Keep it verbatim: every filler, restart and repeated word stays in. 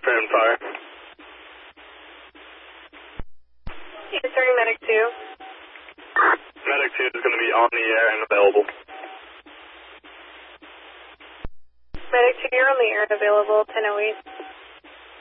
Confirm fire. Answering Medic two. Medic two is going to be on the air and available. Medic two, you're on the air and available, ten oh eight.